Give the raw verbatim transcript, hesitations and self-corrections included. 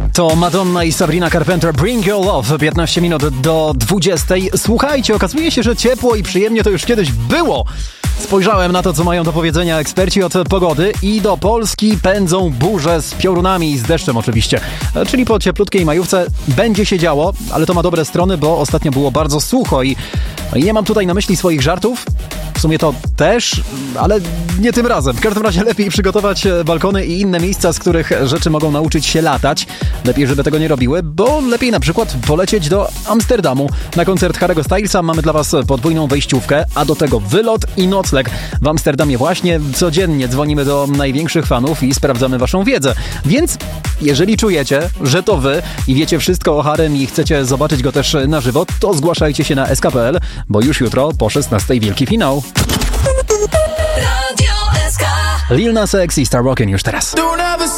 To Madonna i Sabrina Carpenter, Bring Your Love, piętnaście minut do dwudziestej. Słuchajcie, okazuje się, że ciepło i przyjemnie to już kiedyś było. Spojrzałem na to, co mają do powiedzenia eksperci od pogody i do Polski pędzą burze z piorunami i z deszczem oczywiście. Czyli po cieplutkiej majówce będzie się działo, ale to ma dobre strony, bo ostatnio było bardzo sucho i nie mam tutaj na myśli swoich żartów. W sumie to też, ale nie tym razem. W każdym razie lepiej przygotować balkony i inne miejsca, z których rzeczy mogą nauczyć się latać. Lepiej, żeby tego nie robiły, bo lepiej na przykład polecieć do Amsterdamu. Na koncert Harry'ego Stylesa mamy dla Was podwójną wejściówkę, a do tego wylot i nocleg. W Amsterdamie właśnie codziennie dzwonimy do największych fanów i sprawdzamy Waszą wiedzę. Więc jeżeli czujecie, że to Wy i wiecie wszystko o Harrym i chcecie zobaczyć go też na żywo, to zgłaszajcie się na S K kropka P L, bo już jutro po szesnastej wielki finał. Lil Nas X i Star Rockin' już teraz.